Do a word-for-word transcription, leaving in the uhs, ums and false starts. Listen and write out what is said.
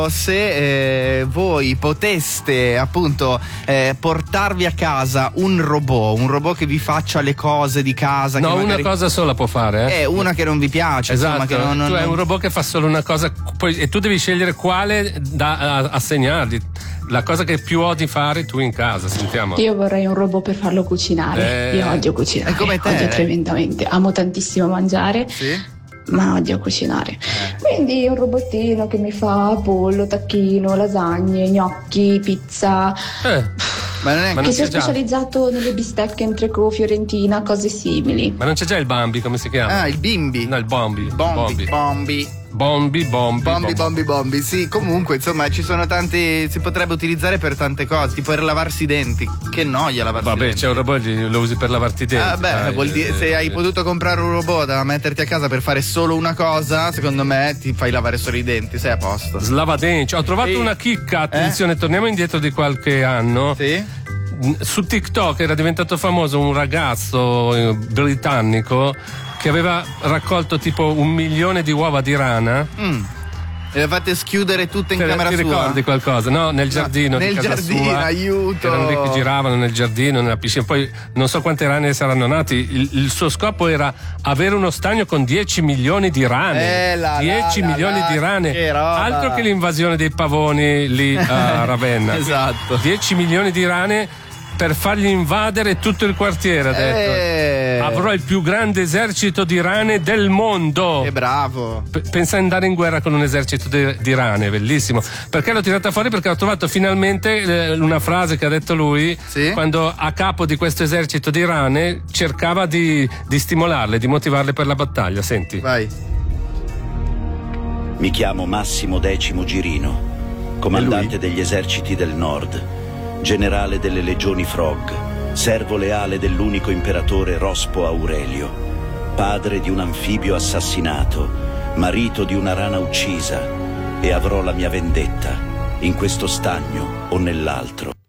Se eh, voi poteste appunto eh, portarvi a casa un robot, un robot che vi faccia le cose di casa. No, che magari... una cosa sola può fare. Eh? È una che non vi piace. Esatto, insomma, che non, non, tu hai non... un robot che fa solo una cosa poi, e tu devi scegliere quale da assegnargli. La cosa che più odi fare tu in casa, sentiamo. Io vorrei un robot per farlo cucinare. Eh... Io odio cucinare. È come te. Odio tremendamente. Amo tantissimo mangiare. Sì? Ma odio cucinare. Eh. Quindi un robottino che mi fa pollo, tacchino, lasagne, gnocchi, pizza. Eh, ma non è ma che non sia c'è già. specializzato nelle bistecche, entrecot, fiorentina, cose simili. Ma non c'è già il Bambi, come si chiama? Ah, il bimbi. No, il Bombi. Bombi, bombi. Bombi, bombi, Bombi, bombi, bombi, sì, comunque insomma ci sono tanti, si potrebbe utilizzare per tante cose, tipo per lavarsi i denti, che noia lavarsi Vabbè, i denti. c'è un robot, lo usi per lavarti i denti. Ah beh, dai, vuol dire, eh, se hai eh. potuto comprare un robot da metterti a casa per fare solo una cosa, secondo me ti fai lavare solo i denti, sei a posto. Slavadenti. Ho trovato Sì. una chicca, attenzione, eh? torniamo indietro di qualche anno. Sì? Su TikTok era diventato famoso un ragazzo eh, britannico che aveva raccolto tipo un milione di uova di rana. Mm. E le fate schiudere tutte in Te- camera ti sua? ricordi qualcosa? No, nel giardino nel di casa giardino, sua. aiuto. Erano lì che giravano nel giardino, nella piscina. Poi non so quante rane saranno nati. Il, il suo scopo era avere uno stagno con dieci milioni di rane. Eh, la, dieci la, milioni la, di rane. che roba. Altro che l'invasione dei pavoni lì a Ravenna. Esatto. dieci milioni di rane per fargli invadere tutto il quartiere, ha detto. Eh. Avrò il più grande esercito di rane del mondo. Che bravo. P- pensa ad andare in guerra con un esercito di, di rane, bellissimo. Perché l'ho tirata fuori? Perché ho trovato finalmente eh, una frase che ha detto lui, sì? quando a capo di questo esercito di rane cercava di, di stimolarle, di motivarle per la battaglia. Senti. Vai. Mi chiamo Massimo Decimo Girino, comandante degli eserciti del Nord, generale delle legioni Frog, servo leale dell'unico imperatore Rospo Aurelio, padre di un anfibio assassinato, marito di una rana uccisa, e avrò la mia vendetta in questo stagno o nell'altro.